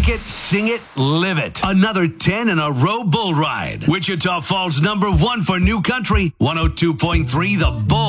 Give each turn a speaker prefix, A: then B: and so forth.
A: Kick it, sing it, live it. Another 10 in a row bull ride. Wichita Falls #1 for New Country, 102.3 The Bull.